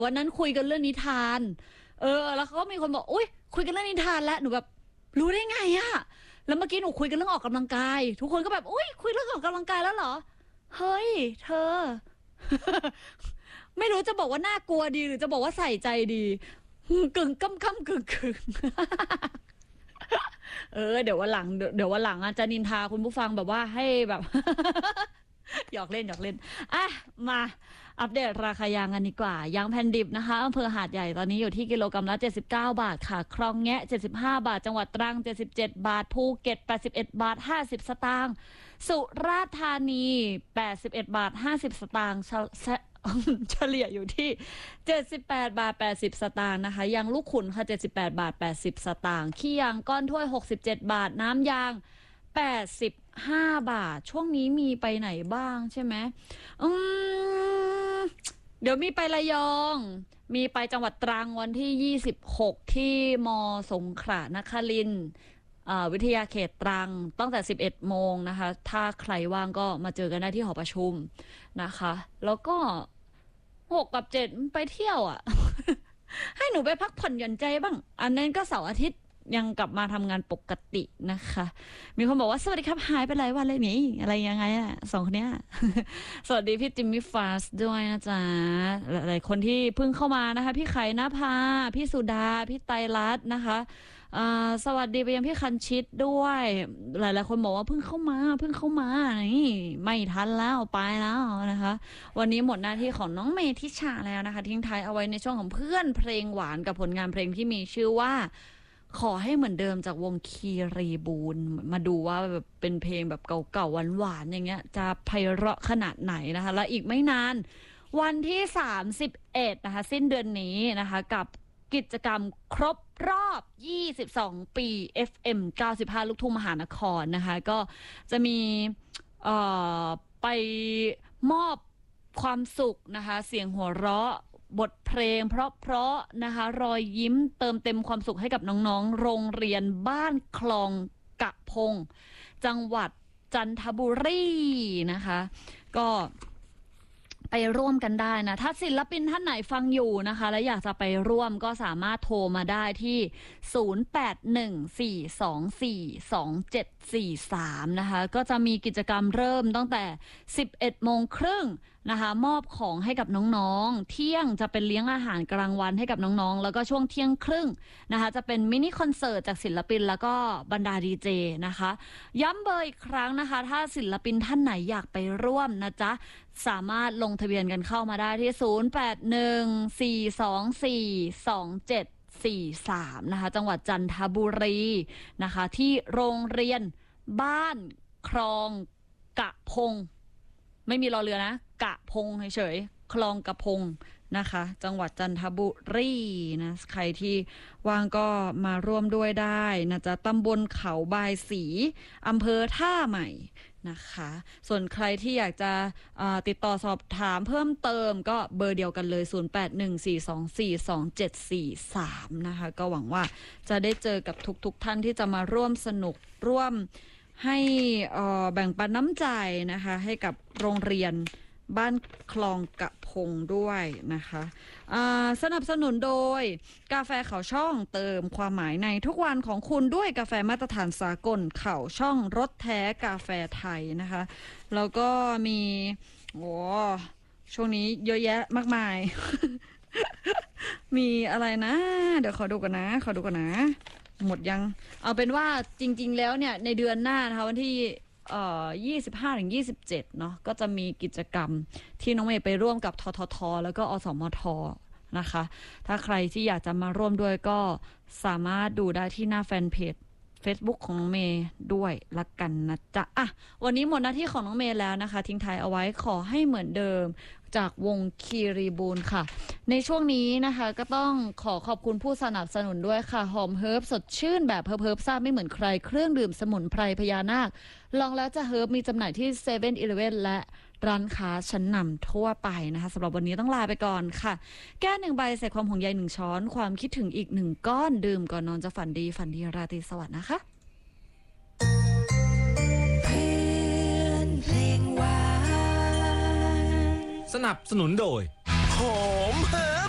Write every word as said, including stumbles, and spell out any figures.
วันนั้นคุยกันเรื่องนิทานเออแล้วเขาก็มีคนบอกอุ้ยคุยกันเรื่องนิทานแล้วหนูแบบรู้ได้ไงอะแล้วเมื่อกี้หนูคุยกันเรื่องออกกำลังกายทุกคนก็แบบอุ้ยคุยเรื่องออกกำลังกายแล้วเหรอเฮ้ยเธอ ไม่รู้จะบอกว่าน่ากลัวดีหรือจะบอกว่าใส่ใจดีกึ่งก้ำก้ำกึ่งกึ่ง เออเดี๋ยววันหลังเดี๋ยววันหลังอาจจะนินทาคุณผู้ฟังแบบว่าให้แบบ หยอกเล่นหยอกเล่นอ่ะมาอัปเดตราคายางกันดีกว่ายางแผ่นดิบนะคะอำเภอหาดใหญ่ตอนนี้อยู่ที่กิโลกรัมละเจ็ดสิบเก้าบาทค่ะคลองแงะเจ็ดสิบห้าบาทจังหวัดตรังเจ็ดสิบเจ็ดบาทภูเก็ตแปดสิบเอ็ดบาทห้าสิบสตางค์สุราษฎร์ธานีแปดสิบเอ็ดบาทห้าสิบสตางค์เฉลี่ยอยู่ที่เจ็ดสิบแปดบาทแปดสิบสตางค์นะคะยางลูกขุนค่ะเจ็ดสิบแปดบาทแปดสิบสตางค์ขี้ยางก้อนถ้วยหกสิบเจ็ดบาทน้ำยางแปดสิบห้าบาทช่วงนี้มีไปไหนบ้างใช่ไหมอืมเดี๋ยวมีไประยองมีไปจังหวัดตรังวันที่ยี่สิบหกที่มสงขลานครินทร์วิทยาเขตตรังตั้งแต่สิบเอ็ดโมงนะคะถ้าใครว่างก็มาเจอกันได้ที่หอประชุมนะคะแล้วก็หกกับเจ็ดไปเที่ยวอ่ะ ให้หนูไปพักผ่อนหย่อนใจบ้างอันนั้นก็เสาร์อาทิตย์ยังกลับมาทำงานปกตินะคะมีคนบอกว่าสวัสดีครับหายไปหลายวันเลยนี่อะไรยังไงอะสองคนเนี้ย สวัสดีพี่จิมมี่ฟาสด้วยนะจ๊ะหลายคนที่เพิ่งเข้ามานะคะพี่ไข่นภาพี่สุดาพี่ไตรรัตน์นะคะสวัสดีไปยังพี่คันชิดด้วยหลายๆคนบอกว่าเพิ่งเข้ามาเพิ่งเข้ามานี่ไม่ทันแล้วไปแล้วนะคะวันนี้หมดหน้าที่ของน้องเมธิชาแล้วนะคะทิ้งท้ายเอาไว้ในช่วงของเพื่อนเพลงหวานกับผลงานเพลงที่มีชื่อว่าขอให้เหมือนเดิมจากวงคีรีบูนมาดูว่าแบบเป็นเพลงแบบเก่าๆหวานๆอย่างเงี้ยจะไพเราะขนาดไหนนะคะแล้วอีกไม่นานวันที่สามสิบเอ็ดนะคะสิ้นเดือนนี้นะคะกับกิจกรรมครบรอบยี่สิบสองปี เอฟ เอ็ม เก้าสิบห้า ลูกทุ่งมหานครนะคะก็จะมีเอ่อไปมอบความสุขนะคะเสียงหัวเราะบทเพลงเพราะๆนะคะรอยยิ้มเติมเต็มความสุขให้กับน้องๆโรงเรียนบ้านคลองกะพงจังหวัดจันทบุรีนะคะก็ไปร่วมกันได้นะถ้าศิลปินท่านไหนฟังอยู่นะคะและอยากจะไปร่วมก็สามารถโทรมาได้ที่ศูนย์ แปด หนึ่ง สี่ สอง สี่ สอง เจ็ด สี่ สามนะคะก็จะมีกิจกรรมเริ่มตั้งแต่สิบเอ็ดโมงครึ่งนะคะมอบของให้กับน้องๆเที่ยงจะเป็นเลี้ยงอาหารกลางวันให้กับน้องๆแล้วก็ช่วงเที่ยงครึ่งนะคะจะเป็นมินิคอนเสิร์ตจากศิลปินแล้วก็บรรดาดีเจนะคะย้ำเบอร์อีกครั้งนะคะถ้าศิลปินท่านไหนอยากไปร่วมนะจ๊ะสามารถลงทะเบียนกันเข้ามาได้ที่ศูนย์ แปด หนึ่ง สี่ สอง สี่ สอง เจ็ด สี่ สามนะคะจังหวัดจันทบุรีนะคะที่โรงเรียนบ้านคลองกะพงไม่มีรอเรือนะกะพงเฉยๆคลองกะพงนะคะจังหวัดจันทบุรีนะใครที่ว่างก็มาร่วมด้วยได้นะจ๊ะตำบลเขาบายศรีอำเภอท่าใหม่นะคะส่วนใครที่อยากจะติดต่อสอบถามเพิ่มเติมก็เบอร์เดียวกันเลยศูนย์ แปด หนึ่ง สี่ สอง สี่ สอง เจ็ด สี่ สามนะคะก็หวังว่าจะได้เจอกับทุกๆ ท่านที่จะมาร่วมสนุกร่วมให้แบ่งปันน้ำใจนะคะให้กับโรงเรียนบ้านคลองกะพงด้วยนะคะสนับสนุนโดยกาแฟเขาช่องเติมความหมายในทุกวันของคุณด้วยกาแฟมาตรฐานสากลเขาช่องรสแท้กาแฟไทยนะคะแล้วก็มีโอ้ช่วงนี้เยอะแยะมากมาย มีอะไรนะเดี๋ยวขอดูกันนะขอดูกันนะหมดยังเอาเป็นว่าจริงๆแล้วเนี่ยในเดือนหน้านะคะวันที่เอ่อ ยี่สิบห้าถึงยี่สิบเจ็ด เนาะก็จะมีกิจกรรมที่น้องเมย์ไปร่วมกับทททแล้วก็อสมทนะคะถ้าใครที่อยากจะมาร่วมด้วยก็สามารถดูได้ที่หน้าแฟนเพจ Facebook ของน้องเมย์ด้วยละกันนะจ๊ะอ่ะวันนี้หมดหน้าที่ของน้องเมย์แล้วนะคะทิ้งท้ายเอาไว้ขอให้เหมือนเดิมจากวงคีรีบูนค่ะในช่วงนี้นะคะก็ต้องขอขอบคุณผู้สนับสนุนด้วยค่ะหอมเฮิร์บสดชื่นแบบเฮิร์บเฮิร์บซ่าไม่เหมือนใครเครื่องดื่มสมุนไพรพญานาคลองแล้วจะเฮิร์บมีจำหน่ายที่เซเว่นอีเลฟเว่นและร้านค้าชั้นนำทั่วไปนะคะสำหรับวันนี้ต้องลาไปก่อนค่ะแก้หนึ่งใบใส่ความห่วงใยหนึ่งช้อนความคิดถึงอีกหนึ่งก้อนดื่มก่อนนอนจะฝันดีฝันดีราตรีสวัสดิ์นะคะสนับสนุนโดยหอมเฮิร์บ